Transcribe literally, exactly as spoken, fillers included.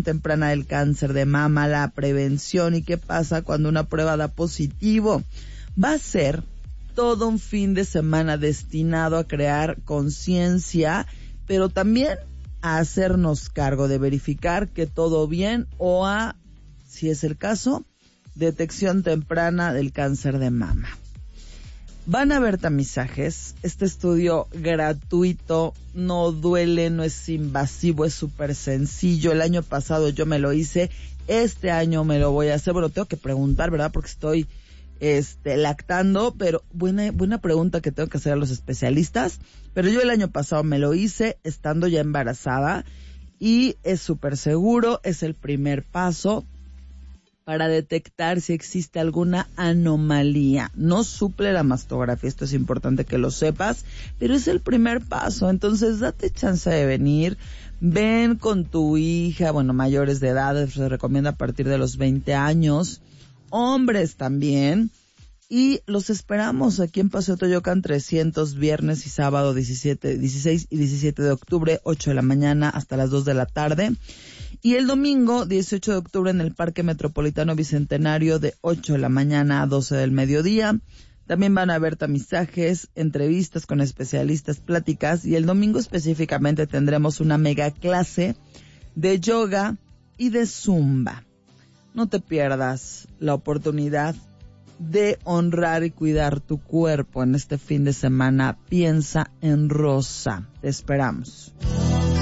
temprana del cáncer de mama, la prevención y qué pasa cuando una prueba da positivo. Va a ser todo un fin de semana destinado a crear conciencia, pero también a hacernos cargo de verificar que todo bien o a, si es el caso, detección temprana del cáncer de mama. Van a haber tamizajes, este estudio gratuito, no duele, no es invasivo, es súper sencillo. El año pasado yo me lo hice, este año me lo voy a hacer, pero tengo que preguntar, ¿verdad? Porque estoy este, lactando, pero buena, buena pregunta que tengo que hacer a los especialistas. Pero yo el año pasado me lo hice estando ya embarazada y es súper seguro, es el primer paso para detectar si existe alguna anomalía. No suple la mastografía, esto es importante que lo sepas, pero es el primer paso. Entonces, date chance de venir. Ven con tu hija, bueno, mayores de edad, se recomienda a partir de los veinte años. Hombres también. Y los esperamos aquí en Paseo Toyocan trescientos, viernes y sábado diecisiete, dieciséis y diecisiete de octubre, ocho de la mañana hasta las dos de la tarde. Y el domingo, dieciocho de octubre, en el Parque Metropolitano Bicentenario, de ocho de la mañana a doce del mediodía. También van a haber tamizajes, entrevistas con especialistas, pláticas, y el domingo específicamente tendremos una mega clase de yoga y de zumba. No te pierdas la oportunidad de honrar y cuidar tu cuerpo en este fin de semana. Piensa en rosa. Te esperamos.